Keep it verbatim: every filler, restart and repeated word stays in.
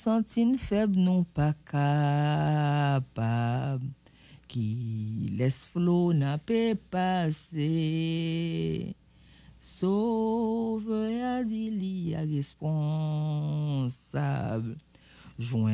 Sentine faible non pas capable qui laisse flot n'a pas passer sauve a dit li a responsable joint